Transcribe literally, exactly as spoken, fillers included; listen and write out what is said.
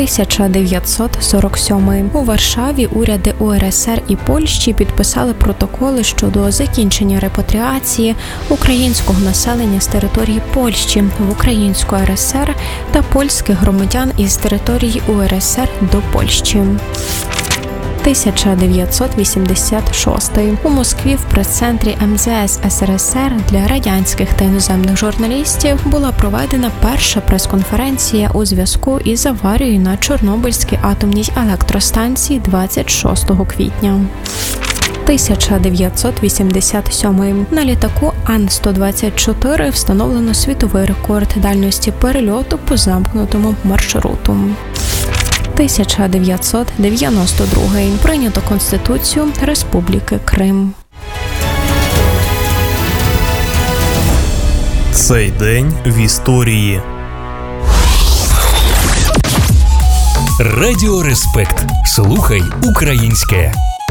тисяча дев'ятсот сорок сьомий. У Варшаві уряди У Ер Ес Ер і Польщі підписали протоколи щодо закінчення репатріації українського населення з території Польщі в Українську Ер Ес Ер та польських громадян із території У Ер Ес Ер до Польщі. тисяча дев'ятсот вісімдесят шостий. У Москві в прес-центрі Ем Зе Ес Ес Ер Ес Ер для радянських та іноземних журналістів була проведена перша прес-конференція у зв'язку із аварією на Чорнобильській атомній електростанції двадцять шостого квітня. тисяча дев'ятсот вісімдесят сьомий. На літаку Ан сто двадцять чотири встановлено світовий рекорд дальності перельоту по замкнутому маршруту. тисяча дев'ятсот дев'яносто другий. Прийнято Конституцію Республіки Крим. Цей день в історії. Радіо Респект. Слухай українське.